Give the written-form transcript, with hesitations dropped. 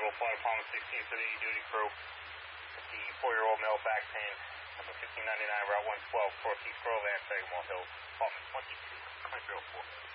Flight Department 16 for the duty crew. 54-year-old male back pain. Number 1599, Route 112, Northeast Grove, and Sagamore Hills. Department 22, 2304.